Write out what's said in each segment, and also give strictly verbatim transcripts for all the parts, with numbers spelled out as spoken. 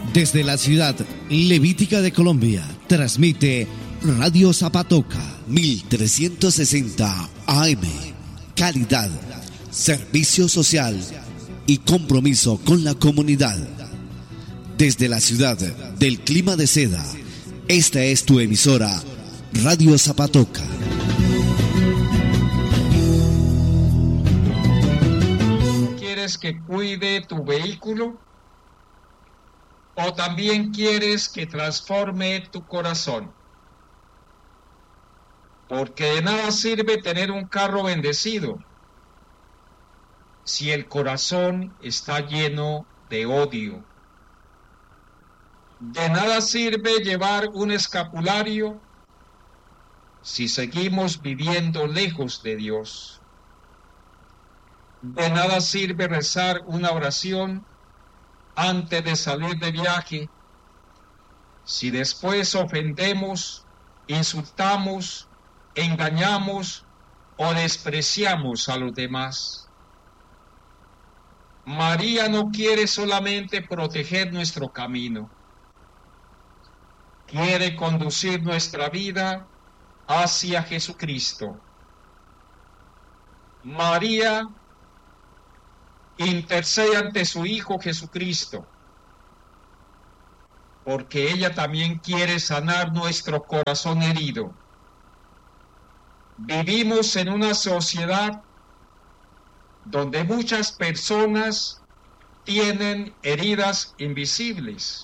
Desde la ciudad levítica de Colombia, transmite Radio Zapatoca mil trescientos sesenta A M. Calidad, servicio social y compromiso con la comunidad. Desde la ciudad del clima de seda, esta es tu emisora, Radio Zapatoca. ¿Quieres que cuide tu vehículo? ¿O también quieres que transforme tu corazón? Porque de nada sirve tener un carro bendecido si el corazón está lleno de odio. De nada sirve llevar un escapulario si seguimos viviendo lejos de Dios. De nada sirve rezar una oración antes de salir de viaje si después ofendemos, insultamos, engañamos o despreciamos a los demás. María no quiere solamente proteger nuestro camino, quiere conducir nuestra vida hacia Jesucristo. María intercede ante su Hijo Jesucristo, porque ella también quiere sanar nuestro corazón herido. Vivimos en una sociedad donde muchas personas tienen heridas invisibles.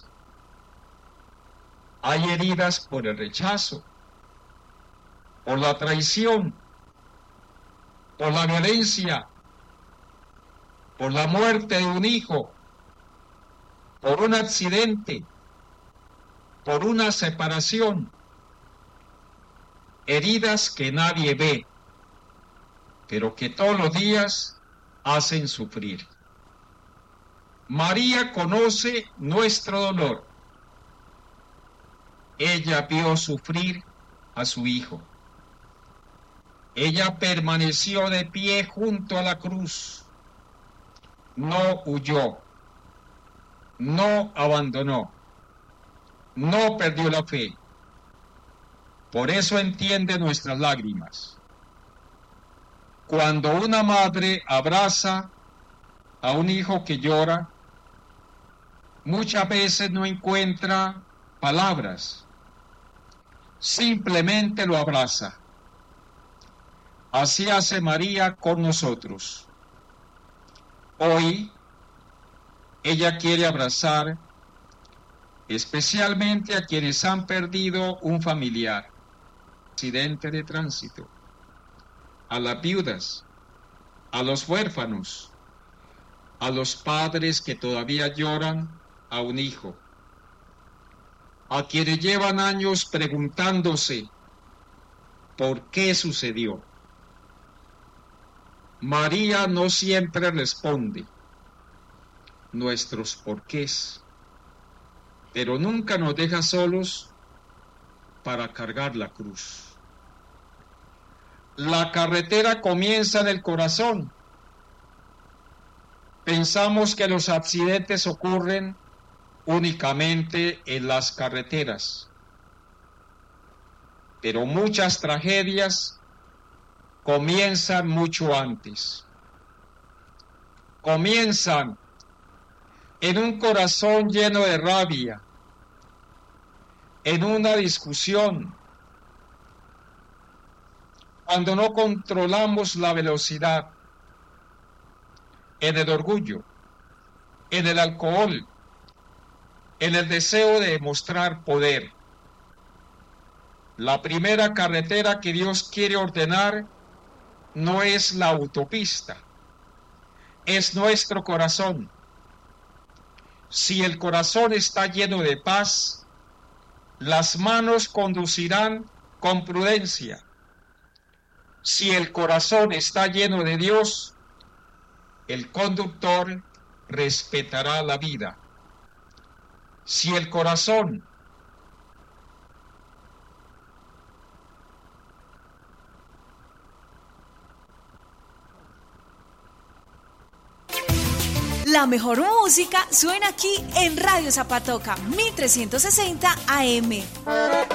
Hay heridas por el rechazo, por la traición, por la violencia, por la muerte de un hijo, por un accidente, por una separación. Heridas que nadie ve, pero que todos los días hacen sufrir. María conoce nuestro dolor. Ella vio sufrir a su hijo. Ella permaneció de pie junto a la cruz. No huyó, no abandonó, no perdió la fe. Por eso entiende nuestras lágrimas. Cuando una madre abraza a un hijo que llora, muchas veces no encuentra palabras, simplemente lo abraza. Así hace María con nosotros. Hoy ella quiere abrazar especialmente a quienes han perdido un familiar, accidente de tránsito, a las viudas, a los huérfanos, a los padres que todavía lloran a un hijo, a quienes llevan años preguntándose por qué sucedió. María no siempre responde nuestros porqués, pero nunca nos deja solos para cargar la cruz. La carretera comienza en el corazón. Pensamos que los accidentes ocurren únicamente en las carreteras, pero muchas tragedias comienzan mucho antes. Comienzan en un corazón lleno de rabia, en una discusión, cuando no controlamos la velocidad, en el orgullo, en el alcohol, en el deseo de demostrar poder. La primera carretera que Dios quiere ordenar no es la autopista, es nuestro corazón. Si el corazón está lleno de paz, las manos conducirán con prudencia. Si el corazón está lleno de Dios, el conductor respetará la vida. Si el corazón La mejor música suena aquí en Radio Zapatoca mil trescientos sesenta A M.